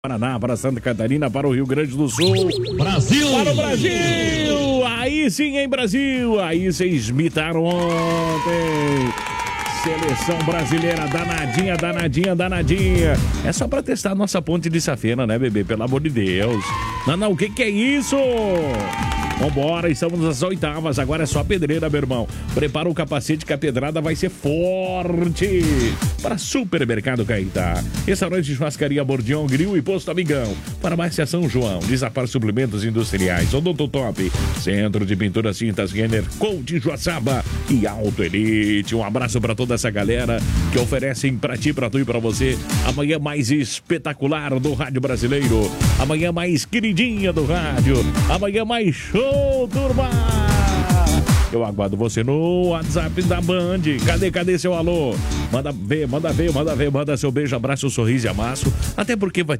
Paraná, para Santa Catarina, para o Rio Grande do Sul. Brasil! Para o Brasil! Aí sim, hein, Brasil! Aí vocês imitaram ontem. Seleção brasileira, danadinha, danadinha, danadinha. É só pra testar a nossa ponte de safena, né, bebê? Pelo amor de Deus. Não, o que é isso? Vambora, estamos nas oitavas, agora é só pedreira, meu irmão. Prepara o capacete que a pedrada vai ser forte. Para Supermercado Caetá, restaurante Churrascaria Bordião, Grill e Posto Amigão. Farmácia São João, Desapar Suplementos Industriais, Odontotop, Centro de Pinturas Tintas Renner, Coach Joaçaba e Auto Elite. Um abraço para toda essa galera que oferecem para ti, para tu e para você amanhã mais espetacular do rádio brasileiro, amanhã mais queridinha do rádio, amanhã mais show, turma! Eu aguardo você no WhatsApp da Band. Cadê seu alô? Manda ver, manda seu beijo, abraço, sorriso e amasso. Até porque vai